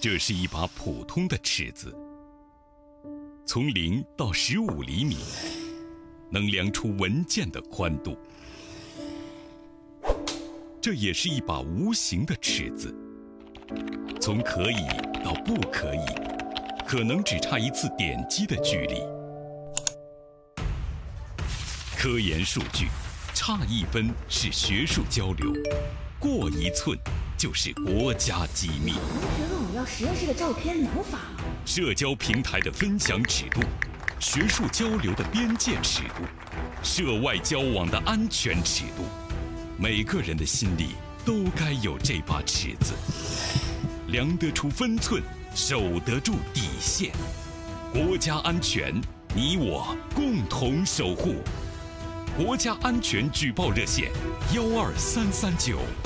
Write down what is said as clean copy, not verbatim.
这是一把普通的尺子，从0到15厘米，能量出文件的宽度。这也是一把无形的尺子，从可以到不可以，可能只差一次点击的距离。科研数据，差1分是学术交流，过1寸就是国家机密。 同学问我要实验室的照片，能发吗？ 社交平台的分享尺度，学术交流的边界尺度，涉外交往的安全尺度，每个人的心里都该有这把尺子，量得出分寸，守得住底线。国家安全，你我共同守护。国家安全举报热线：12339。